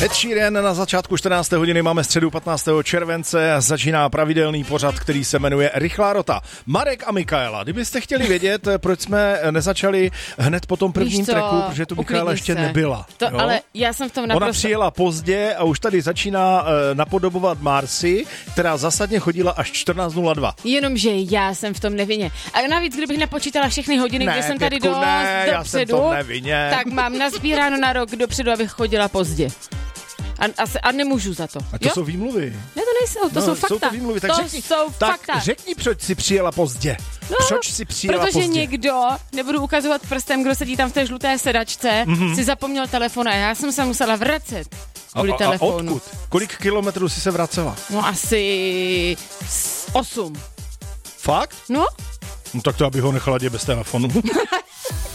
Ed Sheeran na začátku 14. hodiny, máme středu 15. července, začíná pravidelný pořad, který se jmenuje Rychlá rota. Marek a Mikaela, kdybyste chtěli vědět, proč jsme nezačali hned po tom prvním tracku, protože tu Mikaela ještě nebyla. To, ale já jsem v tom naprosto... Ona přijela pozdě a už tady začíná napodobovat Marcy, která zásadně chodila až 14:02. Jenomže já jsem v tom nevinně. A navíc, kdybych nepočítala všechny hodiny, kde jsem tady dost dopředu, tak mám nazbíráno na rok dopředu, abych chodila pozdě. A nemůžu za to. A to jsou výmluvy. Ne, to nejsou, to jsou fakta. Jsou to výmluvy, tak řekni, proč jsi přijela pozdě. Proč jsi přijela protože pozdě? někdo, nebudu ukazovat prstem, kdo sedí tam v té žluté sedačce, si zapomněl telefon a já jsem se musela vracet kvůli telefonu. A odkud? Kolik kilometrů jsi se vracela? No asi 8. Fakt? No. No tak to, abych ho nechala bez telefonu.